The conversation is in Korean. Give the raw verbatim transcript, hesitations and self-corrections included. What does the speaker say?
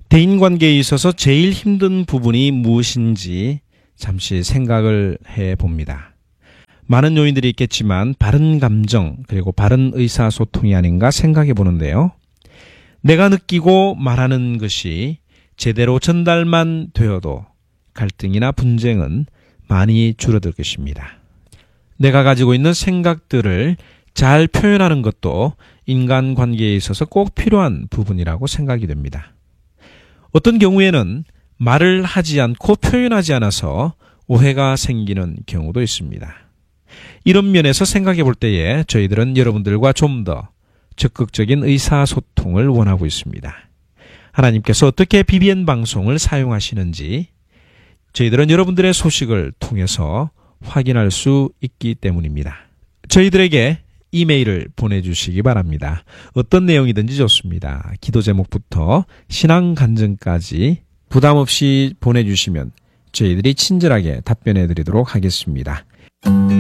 대인관계에 있어서 제일 힘든 부분이 무엇인지 잠시 생각을 해봅니다. 많은 요인들이 있겠지만 바른 감정 그리고 바른 의사소통이 아닌가 생각해 보는데요. 내가 느끼고 말하는 것이 제대로 전달만 되어도 갈등이나 분쟁은 많이 줄어들 것입니다. 내가 가지고 있는 생각들을 잘 표현하는 것도 인간관계에 있어서 꼭 필요한 부분이라고 생각이 됩니다. 어떤 경우에는 말을 하지 않고 표현하지 않아서 오해가 생기는 경우도 있습니다. 이런 면에서 생각해 볼 때에 저희들은 여러분들과 좀 더 적극적인 의사소통을 원하고 있습니다. 하나님께서 어떻게 비비엔 방송을 사용하시는지 저희들은 여러분들의 소식을 통해서 확인할 수 있기 때문입니다. 저희들에게 이메일을 보내주시기 바랍니다. 어떤 내용이든지 좋습니다. 기도 제목부터 신앙 간증까지 부담 없이 보내주시면 저희들이 친절하게 답변해 드리도록 하겠습니다.